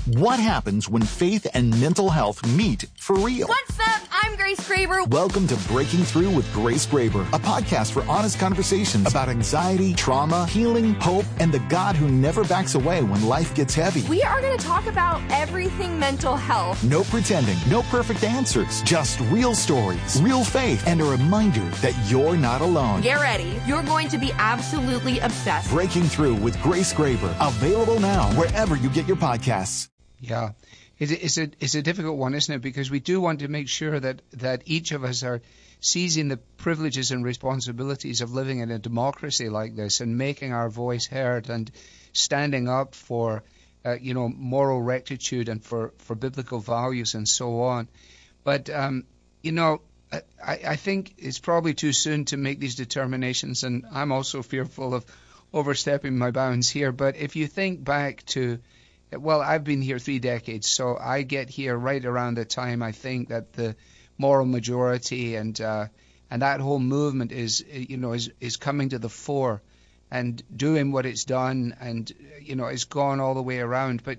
What happens when faith and mental health meet for real? What's up? I'm Grace Graber. Welcome to Breaking Through with Grace Graber, a podcast for honest conversations about anxiety, trauma, healing, hope, and the God who never backs away when life gets heavy. We are going to talk about everything mental health. No pretending, no perfect answers, just real stories, real faith, and a reminder that you're not alone. Get ready. You're going to be absolutely obsessed. Breaking Through with Grace Graber, available now wherever you get your podcasts. Yeah, it's a difficult one, isn't it? Because we do want to make sure that each of us are seizing the privileges and responsibilities of living in a democracy like this and making our voice heard and standing up for, moral rectitude and for biblical values and so on. But, I think it's probably too soon to make these determinations, and I'm also fearful of overstepping my bounds here. But if you think back to... Well, I've been here 3 decades, so I get here right around the time I think that the moral majority and that whole movement is coming to the fore and doing what it's done, and it's gone all the way around. But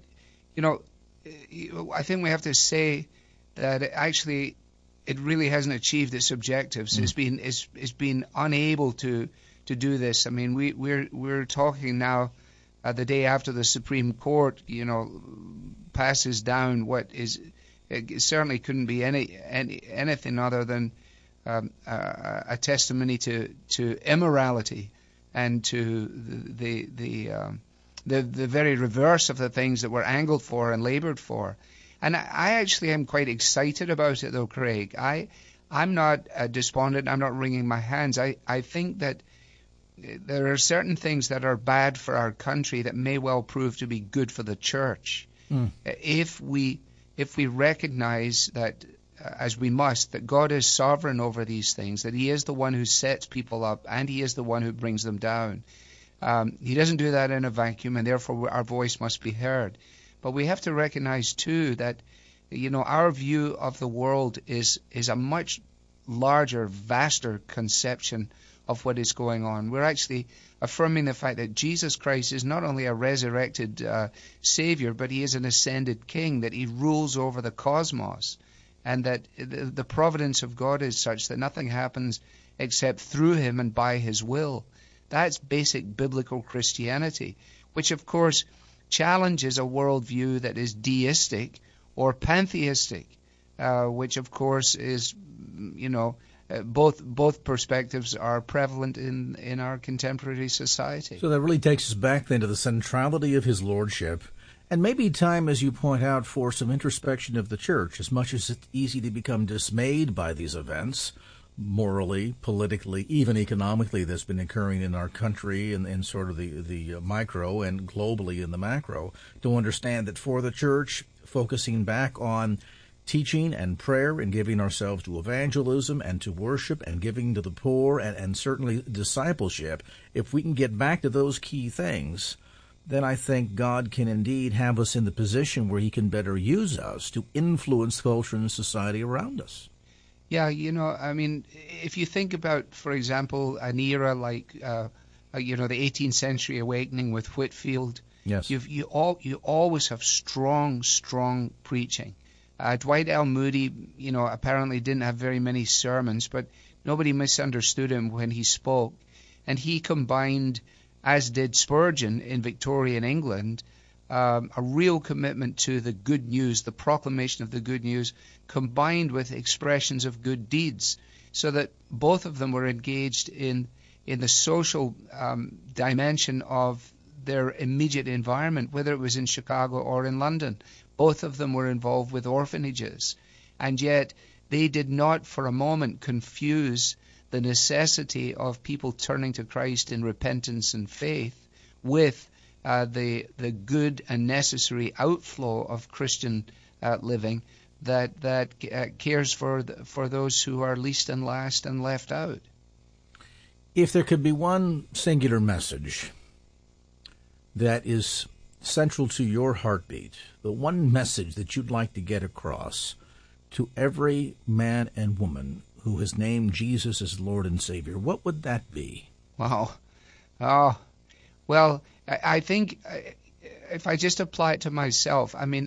I think we have to say that it really hasn't achieved its objectives. It's been unable to do this. I mean, we're talking now. The day after the Supreme Court, passes down what is, it certainly couldn't be anything other than a testimony to immorality and to the very reverse of the things that we're angled for and labored for. And I actually am quite excited about it, though, Craig. I'm not despondent. I'm not wringing my hands. I think that there are certain things that are bad for our country that may well prove to be good for the church. If we recognize that, as we must, that God is sovereign over these things, that He is the one who sets people up and He is the one who brings them down. He doesn't do that in a vacuum, and therefore our voice must be heard. But we have to recognize too that our view of the world is a much larger, vaster conception of what is going on. We're actually affirming the fact that Jesus Christ is not only a resurrected Savior, but He is an ascended King, that He rules over the cosmos, and that the providence of God is such that nothing happens except through Him and by His will. That's basic biblical Christianity, which of course challenges a worldview that is deistic or pantheistic, which of course is, both perspectives are prevalent in our contemporary society. So that really takes us back then to the centrality of His lordship, and maybe time, as you point out, for some introspection of the church. As much as it's easy to become dismayed by these events, morally, politically, even economically, that's been occurring in our country and in sort of the micro and globally in the macro, to understand that for the church, focusing back on teaching and prayer and giving ourselves to evangelism and to worship and giving to the poor and certainly discipleship, if we can get back to those key things, then I think God can indeed have us in the position where He can better use us to influence culture and society around us. Yeah, if you think about, for example, an era like, the 18th century awakening with Whitefield, yes, you always have strong preaching. Dwight L. Moody, apparently didn't have very many sermons, but nobody misunderstood him when he spoke. And he combined, as did Spurgeon in Victorian England, a real commitment to the good news, the proclamation of the good news, combined with expressions of good deeds, so that both of them were engaged in the social dimension of their immediate environment, whether it was in Chicago or in London. Both of them were involved with orphanages, and yet they did not for a moment confuse the necessity of people turning to Christ in repentance and faith with the good and necessary outflow of Christian living that cares for those who are least and last and left out. If there could be one singular message that is central to your heartbeat, the one message that you'd like to get across to every man and woman who has named Jesus as Lord and Savior, what would that be? Wow. Oh, well, I think if I just apply it to myself, I mean,